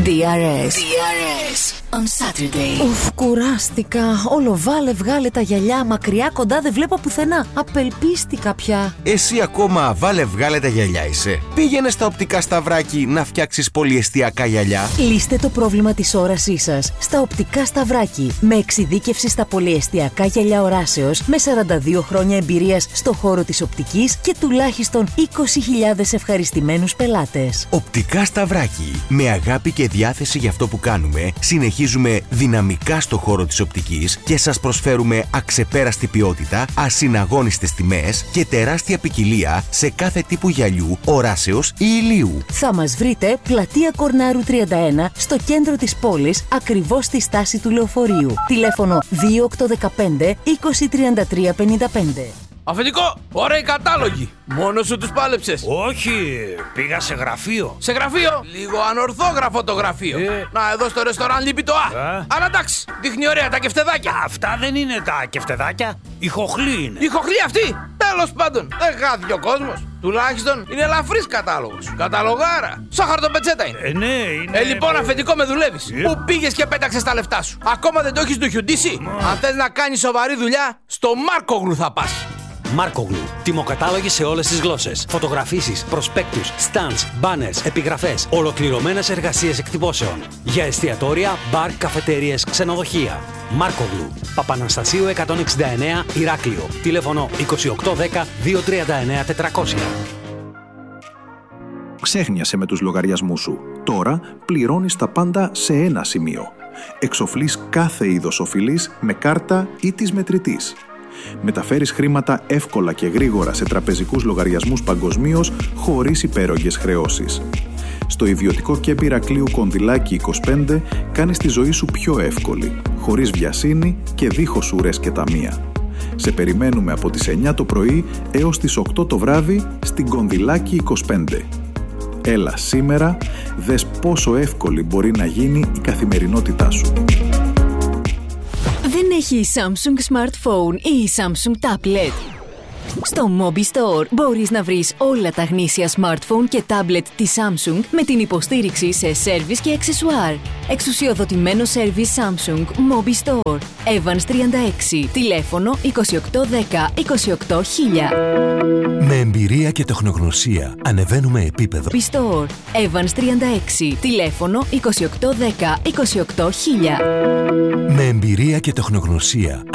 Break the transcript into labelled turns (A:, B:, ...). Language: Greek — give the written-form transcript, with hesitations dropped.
A: DRS on Saturday.
B: Ουφ, κουράστηκα. Όλο βάλε βγάλε τα γυαλιά. Μακριά κοντά δεν βλέπω πουθενά. Απελπίστηκα πια.
C: Εσύ ακόμα βάλε βγάλε τα γυαλιά είσαι. Πήγαινε στα οπτικά Σταυράκι να φτιάξεις πολυεστιακά γυαλιά.
B: Λύστε το πρόβλημα της όρασής σας στα οπτικά Σταυράκι. Με εξειδίκευση στα πολυεστιακά γυαλιά οράσεως, με 42 χρόνια εμπειρίας στο χώρο της οπτικής και τουλάχιστον 20.000 ευχαριστημένους πελάτες.
C: Οπτικά Σταυράκι. Με αγάπη και διάθεση για αυτό που κάνουμε, συνεχίζουμε δυναμικά στο χώρο της οπτικής και σας προσφέρουμε αξεπέραστη ποιότητα, ασυναγώνιστες τιμές και τεράστια ποικιλία σε κάθε τύπου γυαλιού, οράσεως ή ηλίου.
B: Θα μας βρείτε πλατεία Κορνάρου 31 στο κέντρο της πόλης, ακριβώς στη στάση του λεωφορείου. Τηλέφωνο 2815 203355.
D: Αφεντικό, ωραίοι κατάλογοι. Μόνος σου τους πάλεψες?
E: Όχι, πήγα σε γραφείο.
D: Σε γραφείο? Λίγο ανορθόγραφο το γραφείο. Να, εδώ στο ρεστοράν λείπει το Α. Αλλά εντάξει, δείχνει ωραία τα κεφτεδάκια.
E: Αυτά δεν είναι τα κεφτεδάκια. Η χοχλή είναι.
D: Η χοχλή αυτή! Τέλος πάντων, δεν χάθηκε ο κόσμος. Τουλάχιστον είναι ελαφρύς κατάλογος. Καταλογάρα. Σαν χαρτοπετσέτα είναι.
E: Ναι, είναι.
D: Λοιπόν, αφεντικό, με δουλεύεις. Πού πήγες και πέταξες τα λεφτά σου? Ακόμα δεν το έχεις ντουχιουντήσει? Αν θες να κάνεις σοβαρή δουλειά, στο Μάρκογλου θα πας.
F: Μάρκογλου. Τιμοκατάλογοι σε όλες τις γλώσσες. Φωτογραφίσεις, προσπέκτους, stands, banners, επιγραφές. Ολοκληρωμένες εργασίες εκτυπώσεων. Για εστιατόρια, μπαρ, καφετέριες, ξενοδοχεία. Μάρκογλου. Παπαναστασίου 169 Ηράκλειο. Τηλέφωνο 2810 239 400.
G: Ξέχνιασε με τους λογαριασμούς σου. Τώρα πληρώνεις τα πάντα σε ένα σημείο. Εξοφλείς κάθε είδος οφειλής με κάρτα ή της μετρητής. Μεταφέρεις χρήματα εύκολα και γρήγορα σε τραπεζικούς λογαριασμούς παγκοσμίως, χωρίς υπέρογγες χρεώσεις. Στο ιδιωτικό ΚΕΠ Ηρακλείου Κονδυλάκη 25 κάνεις τη ζωή σου πιο εύκολη, χωρίς βιασύνη και δίχως ουρές και ταμεία. Σε περιμένουμε από τις 9 το πρωί έως τις 8 το βράδυ στην Κονδυλάκη 25. Έλα σήμερα, δες πόσο εύκολη μπορεί να γίνει η καθημερινότητά σου.
A: Δεν έχει η Samsung Smartphone ή η Samsung Tablet? Στο Mobi Store μπορείς να βρεις όλα τα γνήσια smartphone και tablet της Samsung με την υποστήριξη σε σέρβις και αξεσουάρ. Εξουσιοδοτημένο σέρβις Samsung Mobi Store. Evans 36. Τηλέφωνο 2810 28000.
H: Με εμπειρία και τεχνογνωσία ανεβαίνουμε επίπεδο.
A: Mobi Store. Evans 36. Τηλέφωνο 2810 28000.
H: Με εμπειρία και τεχνογνωσία